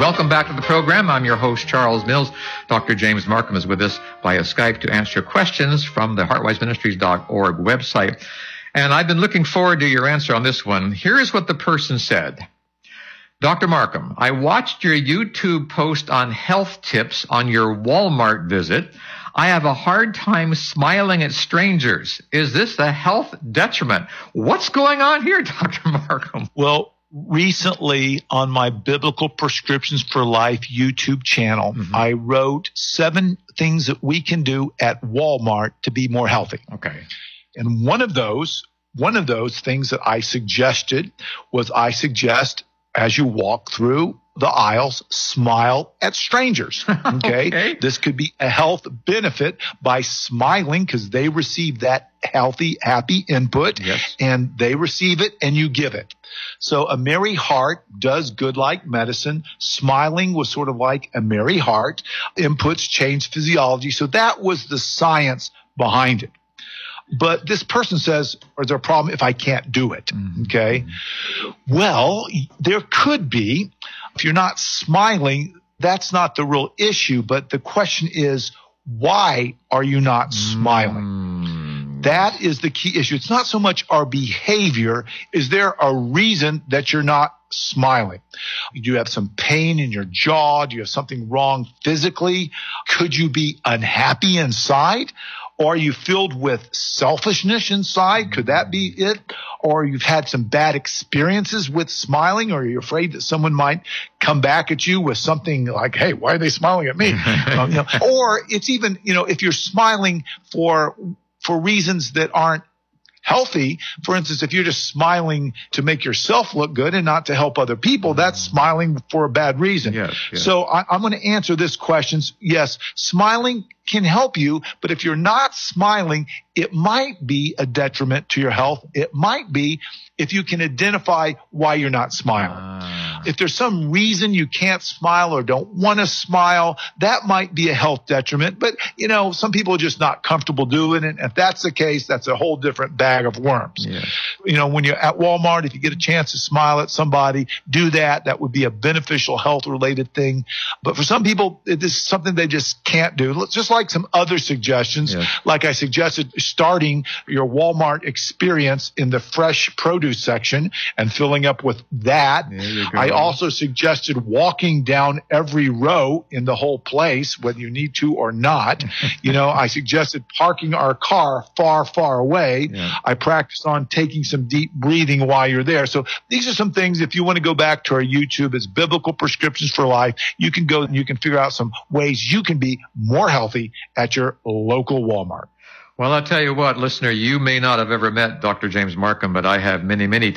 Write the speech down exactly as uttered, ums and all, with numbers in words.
Welcome back to the program. I'm your host, Charles Mills. Doctor James Markham is with us via Skype to answer your questions from the heartwise ministries dot org website. And I've been looking forward to your answer on this one. Here's what the person said. Doctor Markham, I watched your YouTube post on health tips on your Walmart visit. I have a hard time smiling at strangers. Is this a health detriment? What's going on here, Doctor Markham? Well, recently on my Biblical Prescriptions for Life YouTube channel, mm-hmm. I wrote seven things that we can do at Walmart to be more healthy. Okay. And one of those, one of those things that I suggested was I suggest as you walk through the aisles, smile at strangers. Okay? Okay. This could be a health benefit by smiling because they receive that healthy, happy input, yes. and they receive it and you give it. So a merry heart does good like medicine. Smiling was sort of like a merry heart. Inputs change physiology. So that was the science behind it. But this person says, or is there a problem if I can't do it? Mm-hmm. Okay. Well, there could be. If you're not smiling, that's not the real issue. But the question is, why are you not smiling? Mm-hmm. That is the key issue. It's not so much our behavior. Is there a reason that you're not smiling? Do you have some pain in your jaw? Do you have something wrong physically? Could you be unhappy inside? Or are you filled with selfishness inside? Could that be it? Or you've had some bad experiences with smiling, or you're afraid that someone might come back at you with something like, hey, why are they smiling at me? um, you know, or it's even, you know, if you're smiling for for reasons that aren't healthy. For instance, if you're just smiling to make yourself look good and not to help other people, that's smiling for a bad reason. Yes, yes. So I, I'm going to answer this question. Yes, smiling can help you, but if you're not smiling, it might be a detriment to your health. It might be if you can identify why you're not smiling. Uh. If there's some reason you can't smile or don't want to smile, that might be a health detriment. But, you know, some people are just not comfortable doing it. If that's the case, that's a whole different bag of worms. Yes. You know, when you're at Walmart, if you get a chance to smile at somebody, do that. That would be a beneficial health-related thing. But for some people, it is something they just can't do. Just like some other suggestions, yes. like I suggested, starting your Walmart experience in the fresh produce section and filling up with that. There you go. I also suggested walking down every row in the whole place, whether you need to or not. You know, I suggested parking our car far, far away. Yeah. I practiced on taking some deep breathing while you're there. So these are some things, if you want to go back to our YouTube, it's Biblical Prescriptions for Life. You can go and you can figure out some ways you can be more healthy at your local Walmart. Well, I'll tell you what, listener, you may not have ever met Doctor James Markham, but I have many, many